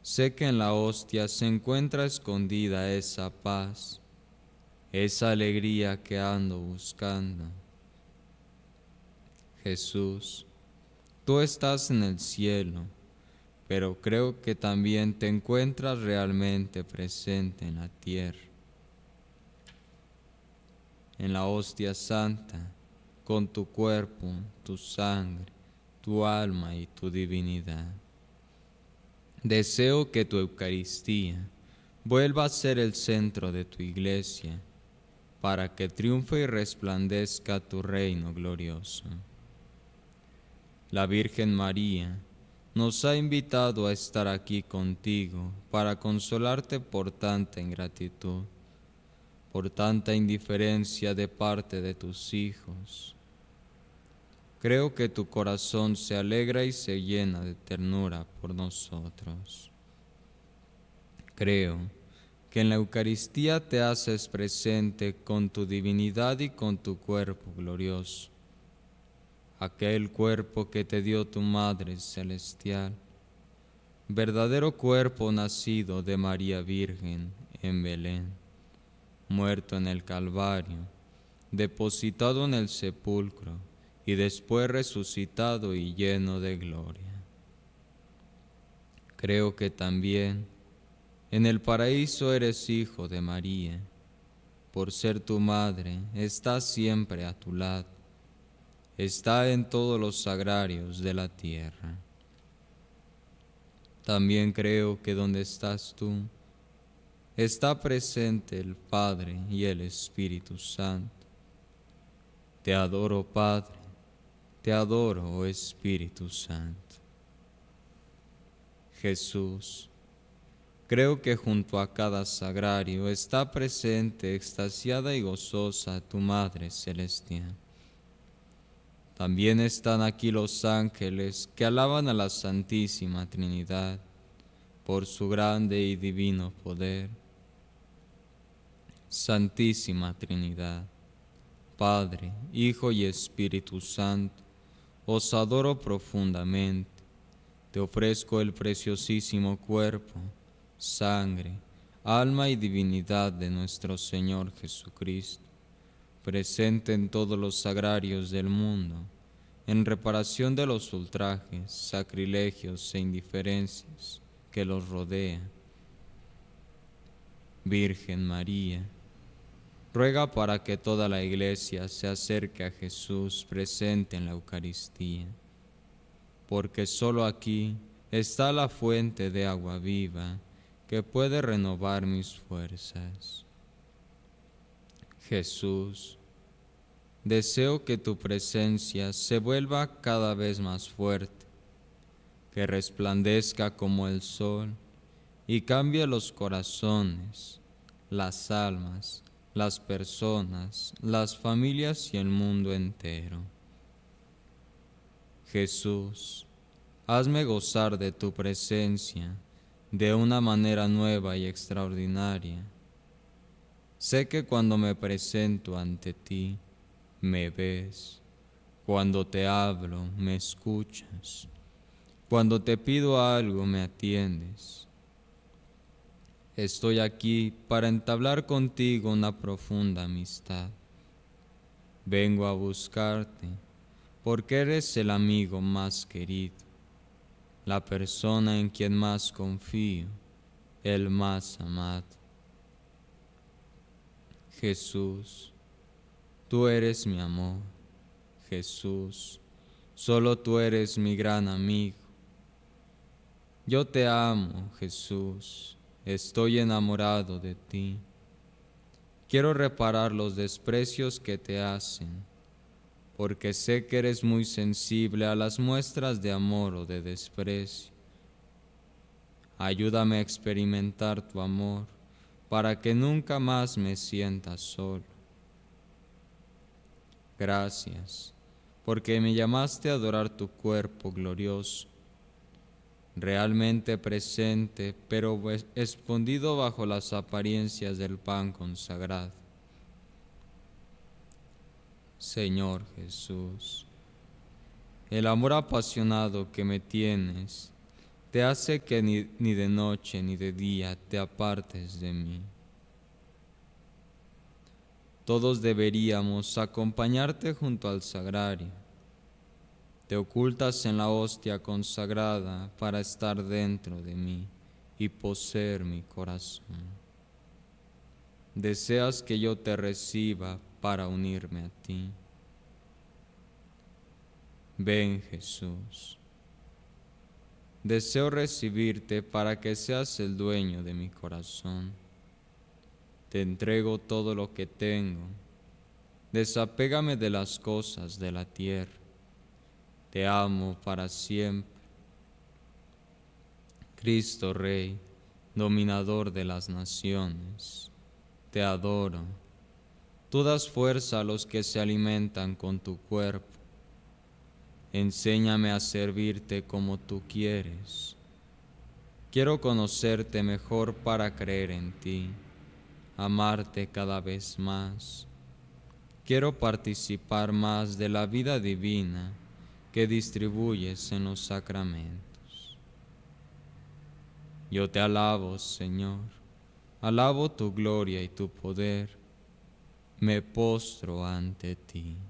Sé que en la hostia se encuentra escondida esa paz, esa alegría que ando buscando. Jesús, tú estás en el cielo, pero creo que también te encuentras realmente presente en la tierra. En la hostia santa, con tu cuerpo, tu sangre, tu alma y tu divinidad. Deseo que tu Eucaristía vuelva a ser el centro de tu iglesia, para que triunfe y resplandezca tu reino glorioso. La Virgen María nos ha invitado a estar aquí contigo para consolarte por tanta ingratitud, por tanta indiferencia de parte de tus hijos. Creo que tu corazón se alegra y se llena de ternura por nosotros. Creo que en la Eucaristía te haces presente con tu divinidad y con tu cuerpo glorioso, aquel cuerpo que te dio tu Madre Celestial, verdadero cuerpo nacido de María Virgen en Belén, muerto en el Calvario, depositado en el sepulcro y después resucitado y lleno de gloria. Creo que también en el paraíso eres hijo de María. Por ser tu madre, está siempre a tu lado, está en todos los sagrarios de la tierra. También creo que donde estás tú, está presente el Padre y el Espíritu Santo. Te adoro, Padre, te adoro, oh Espíritu Santo. Jesús, creo que junto a cada sagrario está presente, extasiada y gozosa, tu Madre Celestial. También están aquí los ángeles que alaban a la Santísima Trinidad por su grande y divino poder. Santísima Trinidad, Padre, Hijo y Espíritu Santo, os adoro profundamente. Te ofrezco el preciosísimo cuerpo, sangre, alma y divinidad de nuestro Señor Jesucristo, presente en todos los sagrarios del mundo, en reparación de los ultrajes, sacrilegios e indiferencias que los rodean. Virgen María, ruega para que toda la Iglesia se acerque a Jesús presente en la Eucaristía, porque solo aquí está la fuente de agua viva que puede renovar mis fuerzas. Jesús, deseo que tu presencia se vuelva cada vez más fuerte, que resplandezca como el sol y cambie los corazones, las almas, las personas, las familias y el mundo entero. Jesús, hazme gozar de tu presencia de una manera nueva y extraordinaria. Sé que cuando me presento ante ti, me ves. Cuando te hablo, me escuchas. Cuando te pido algo, me atiendes. Estoy aquí para entablar contigo una profunda amistad. Vengo a buscarte porque eres el amigo más querido, la persona en quien más confío, el más amado. Jesús, tú eres mi amor. Jesús, solo tú eres mi gran amigo. Yo te amo, Jesús, estoy enamorado de ti. Quiero reparar los desprecios que te hacen, porque sé que eres muy sensible a las muestras de amor o de desprecio. Ayúdame a experimentar tu amor, para que nunca más me sienta solo. Gracias, porque me llamaste a adorar tu cuerpo glorioso, realmente presente, pero escondido bajo las apariencias del pan consagrado. Señor Jesús, el amor apasionado que me tienes te hace que ni de noche ni de día te apartes de mí. Todos deberíamos acompañarte junto al sagrario. Te ocultas en la hostia consagrada para estar dentro de mí y poseer mi corazón. Deseas que yo te reciba para unirme a ti. Ven, Jesús. Deseo recibirte para que seas el dueño de mi corazón. Te entrego todo lo que tengo. Desapégame de las cosas de la tierra. Te amo para siempre. Cristo Rey, dominador de las naciones, te adoro. Tú das fuerza a los que se alimentan con tu cuerpo. Enséñame a servirte como tú quieres. Quiero conocerte mejor para creer en ti, amarte cada vez más. Quiero participar más de la vida divina que distribuyes en los sacramentos. Yo te alabo, Señor, alabo tu gloria y tu poder, me postro ante ti.